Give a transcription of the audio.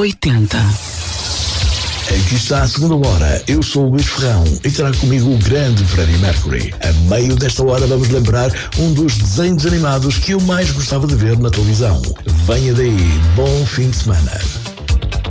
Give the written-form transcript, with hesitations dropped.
80. Aqui está a segunda hora. Eu sou o Luís Ferrão e terá comigo o grande Freddie Mercury. A meio desta hora vamos lembrar um dos desenhos animados que eu mais gostava de ver na televisão. Venha daí, bom fim de semana.